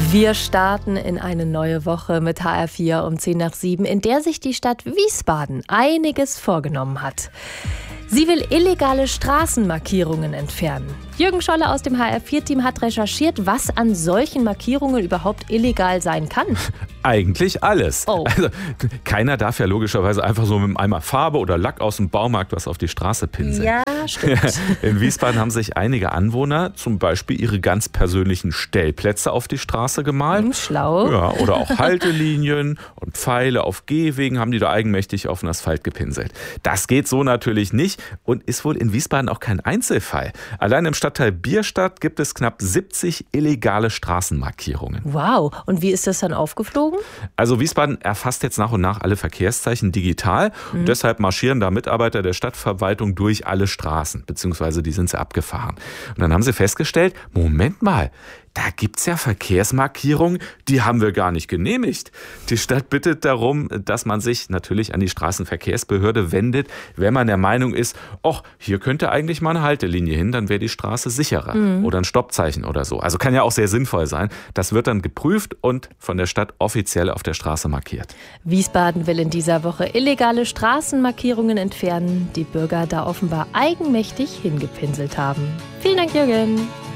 Wir starten in eine neue Woche mit HR4 um 6:50, in der sich die Stadt Wiesbaden einiges vorgenommen hat. Sie will illegale Straßenmarkierungen entfernen. Jürgen Scholle aus dem HR4-Team hat recherchiert, was an solchen Markierungen überhaupt illegal sein kann. Eigentlich alles. Oh. Also, keiner darf ja logischerweise einfach so mit einem Eimer Farbe oder Lack aus dem Baumarkt was auf die Straße pinseln. Ja, stimmt. In Wiesbaden haben sich einige Anwohner zum Beispiel ihre ganz persönlichen Stellplätze auf die Straße gemalt. Schlau. Ja, oder auch Haltelinien und Pfeile auf Gehwegen haben die da eigenmächtig auf den Asphalt gepinselt. Das geht so natürlich nicht und ist wohl in Wiesbaden auch kein Einzelfall. Allein im Stadtteil Bierstadt gibt es knapp 70 illegale Straßenmarkierungen. Wow. Und wie ist das dann aufgeflogen? Also Wiesbaden erfasst jetzt nach und nach alle Verkehrszeichen digital. Und deshalb marschieren da Mitarbeiter der Stadtverwaltung durch alle Straßen, beziehungsweise die sind sie abgefahren. Und dann haben sie festgestellt, Moment mal, da gibt's ja Verkehrsmarkierungen, die haben wir gar nicht genehmigt. Die Stadt bittet darum, dass man sich natürlich an die Straßenverkehrsbehörde wendet, wenn man der Meinung ist, ach, hier könnte eigentlich mal eine Haltelinie hin, dann wäre die Straße sicherer oder ein Stoppzeichen oder so. Also kann ja auch sehr sinnvoll sein. Das wird dann geprüft und von der Stadt offiziell auf der Straße markiert. Wiesbaden will in dieser Woche illegale Straßenmarkierungen entfernen, die Bürger da offenbar eigenmächtig hingepinselt haben. Vielen Dank, Jürgen.